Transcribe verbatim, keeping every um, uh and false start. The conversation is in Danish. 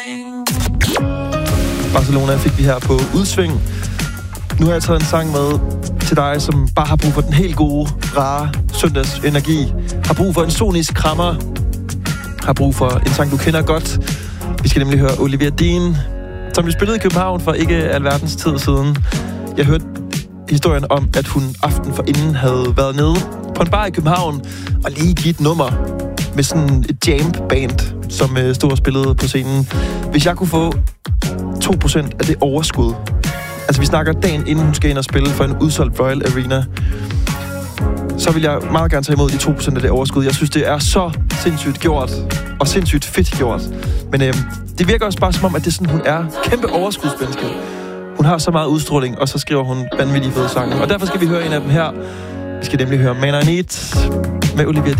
Barcelona fik vi her på udsving. Nu har jeg taget en sang med til dig, som bare har brug for den helt gode, rare søndagsenergi. Har brug for en sonisk krammer. Har brug for en sang, du kender godt. Vi skal nemlig høre Olivia Dean, som vi spillede i København for ikke alverdens tid siden. Jeg hørte historien om, at hun aften for inden havde været nede på en bar i København og lige givet et nummer med sådan et jam-band, som stod og spillede på scenen. Hvis jeg kunne få to procent af det overskud, altså vi snakker dagen inden hun skal ind og spille for en udsolgt Royal Arena, så vil jeg meget gerne tage imod de to procent af det overskud. Jeg synes, det er så sindssygt gjort, og sindssygt fedt gjort. Men øhm, det virker også bare som om, at det er sådan, hun er kæmpe overskudsmenneske. Hun har så meget udstråling, og så skriver hun vanvittige fede sange. Og derfor skal vi høre en af dem her. Vi skal nemlig høre Man I Need med Olivia Dean.